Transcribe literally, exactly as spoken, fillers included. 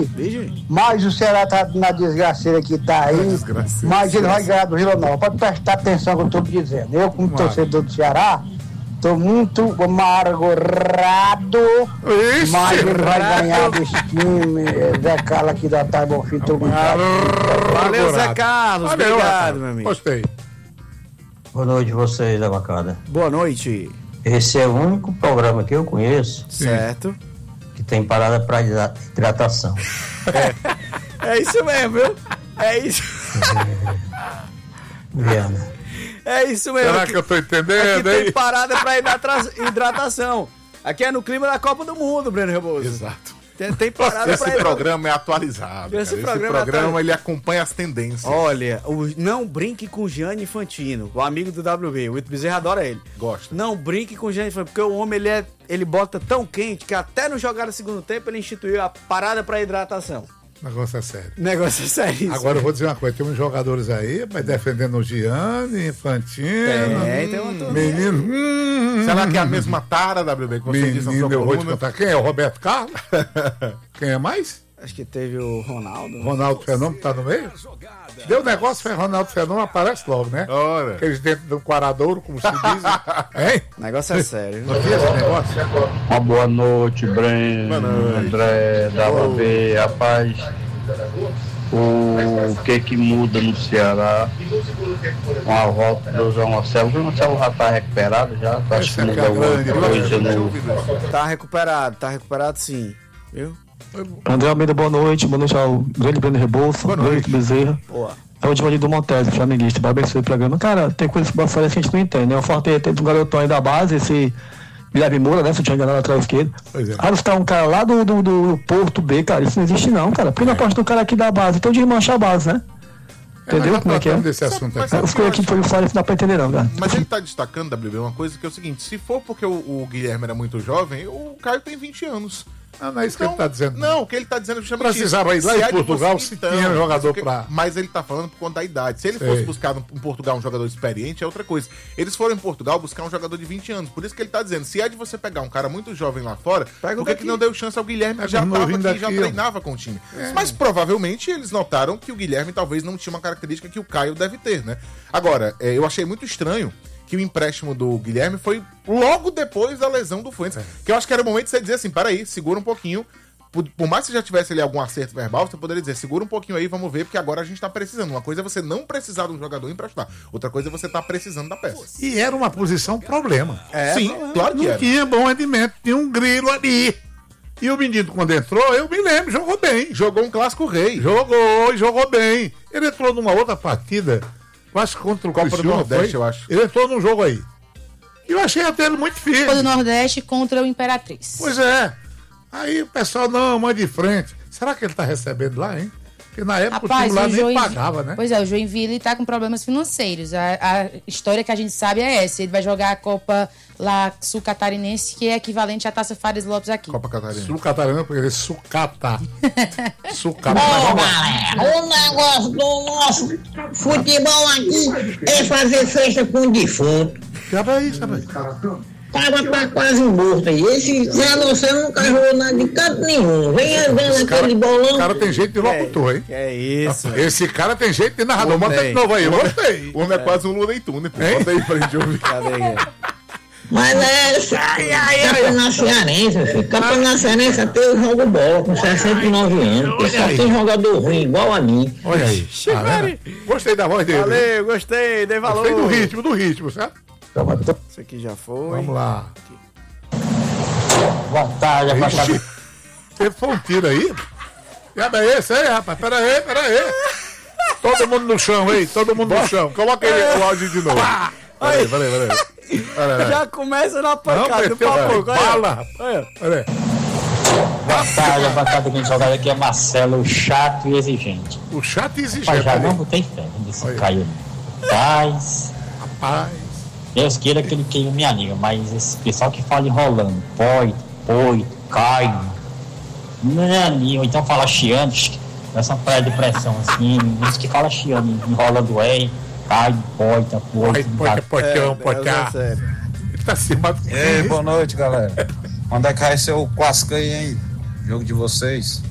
Vixe. Mas o Ceará tá na desgraceira que tá aí. Mas ele vai ganhar do Vila Nova. Pode prestar atenção no que eu tô dizendo. Eu, como Claro. torcedor do Ceará, tô muito amargurado. Ixi, Mas ele vai ganhar desse time. Zé Carlos aqui da Tá Bonfim. Tô brincando. Valeu, Zé Carlos. Valeu, Obrigado, rapaz. meu amigo. Gostei. Boa noite vocês, Abacada. Boa noite. Esse é o único programa que eu conheço Certo. que tem parada para hidratação. É isso mesmo, viu? É isso. Viana. É isso mesmo. Será Aqui- que eu tô Aqui entendendo, tem hein? parada pra hidrata- hidratação. Aqui é no clima da Copa do Mundo, Breno Rebozo. Exato. Tem, tem parada Esse pra hidratação. programa é atualizado. Esse Esse programa programa, é atualizado. ele acompanha as tendências. Olha, o, não brinque com o Gianni Infantino, o amigo do W B. O Ito Bezerra adora ele. Gosta. Não brinque com o Gianni Infantino, porque o homem ele, é, ele bota tão quente que até no jogar no segundo tempo ele instituiu a parada pra hidratação. O negócio é sério. O negócio é sério. Agora eu vou dizer uma coisa, tem uns jogadores aí, mas defendendo o Gianni, Infantino, Tem, tem uma turma. menino, hum, Será que é a mesma tara, W B, que você diz na menino, sua eu vou te coluna? contar. Quem é? O Roberto Carlos? Quem é mais? Acho que teve o Ronaldo. Ronaldo Fenômeno tá no meio? Deu negócio, foi Ronaldo Fenômeno, aparece logo, né? Ora. Aqueles dentro do quaradouro, como se diz. Hein? O negócio é sério. Não tinha esse negócio? Uma boa noite, Breno, Boa noite. André, W B, rapaz. O que que muda no Ceará? Uma volta do João Marcelo. O João Marcelo já está recuperado, já. Acho que Essa que é a muda grande alguma coisa no. Tá recuperado, tá recuperado sim. Viu? André Almeida, boa noite. Boa noite ao grande Breno Rebouça, grande Bezerra. Boa. É o Divaldo do Montes, flamenguista. Parabéns pelo programa. Cara, tem coisas que que a gente não entende, né? O Forte teve um garotão aí da base, esse Guilherme Moura, né? Se eu tinha enganado atrás esquerdo. Pois é. Aí você tá um cara lá do, do, do Porto B, cara. Isso não existe não, cara. Por que não aposta no cara aqui da base? Então de manchar a base, né? Entendeu Mas como é que é? tratando desse assunto aqui. Mas- Os coisas aqui foi fora, não dá pra entender não, cara. Mas ele tá destacando, W B, uma coisa que é o seguinte: se for porque o, o Guilherme era muito jovem, o Caio tem vinte anos. Ah, não é isso que ele tá dizendo. Não, o que ele tá dizendo é justamente Precisava ir isso. lá Se em é de Portugal, você- se tinha jogador porque- pra- Mas ele tá falando por conta da idade. Se ele Sei. fosse buscar no- em Portugal um jogador experiente, é outra coisa. Eles foram em Portugal buscar um jogador de vinte anos. Por isso que ele tá dizendo, se é de você pegar um cara muito jovem lá fora, Pega o por que daqui. que não deu chance ao Guilherme, que Pega já um tava novinho aqui, já daqui, ó. treinava com o time. Mas provavelmente eles notaram que o Guilherme talvez não tinha uma característica que o Caio deve ter, né? Agora, é, eu achei muito estranho que o empréstimo do Guilherme foi logo depois da lesão do Fuentes. Que eu acho que era o momento de você dizer assim, peraí, segura um pouquinho. Por, por mais que já tivesse ali algum acerto verbal, você poderia dizer, segura um pouquinho aí, vamos ver, porque agora a gente tá precisando. Uma coisa é você não precisar de um jogador e emprestar. Outra coisa é você tá precisando da peça. E era uma posição problema. É, Sim, claro que Não era. tinha bom rendimento, tinha um grilo ali. E o menino, quando entrou, eu me lembro, jogou bem. Jogou um clássico rei. Jogou, jogou bem. Ele entrou numa outra partida, eu acho que contra o Copa do Criciúma, Nordeste, foi? eu acho. Ele entrou num jogo aí. E eu achei até ele muito Copa do firme. Nordeste contra o Imperatriz. Pois é. Aí o pessoal, não, manda de frente. Será que ele tá recebendo lá, hein? Porque na época Rapaz, o time lá o nem Joinville- pagava, né? Pois é, o Joinville tá com problemas financeiros. A, a história que a gente sabe é essa. Ele vai jogar a Copa lá sul-catarinense, que é equivalente à Taça Fares Lopes aqui. Copa Catarina. Sul Catarina, porque ele é sucata. sucata. Ô, Mas vamos lá. galera, o negócio do nosso futebol aqui é fazer festa com o defunto. Sabe aí, sabe aí. Tava tá quase morto aí. Esse Zé Luciano nunca jogou nada de canto nenhum. Vem andando cara- aquele bolão. O cara tem jeito de locutor, hein? Que é isso. Esse cara tem jeito de narrador. Bota de novo aí, eu gostei. O homem é quase um Lula e Tune, pô. Hein? Bota aí pra gente ouvir. Cadê aí? Mas é isso aí, aí, campeonato cearense, meu filho. Campeonato cearense até eu jogo bola com sessenta e nove anos. Porque só aí. tem jogador ruim igual a mim. Olha aí. Tá vendo? Gostei da voz dele. Valeu, gostei, dei valor. Gostei do ritmo, do ritmo, certo? Isso aqui já foi. Vamos lá. Boa tarde, Abacada. Ixi, teve foi um tiro aí? Que é esse aí, rapaz? Pera aí, pera aí. Todo mundo no chão aí, todo mundo no chão. Coloca ele, o áudio de novo. Peraí, peraí, peraí. Peraí. Já começa na Não, pancada do meteu papo. bala, rapaz. Pera aí. Boa tarde, Abacada. Quem joga aqui é Marcelo, chato e exigente. O chato e exigente. Rapaz, já ali. não botei fé nesse Olha. Caio. Rapaz, Rapaz. Deus queira que ele queime minha amiga, mas esse pessoal que fala enrolando, poito, poito, caio, naninho, então fala chiando, essa praia de pressão assim, uns que fala chiando, enrolando é, caio, poita, Ai, poito, pode, potão, É, potá. sério. Ele tá acima do Ei, boa noite, galera. Onde é que vai ser o Quasca aí, hein? Jogo de vocês.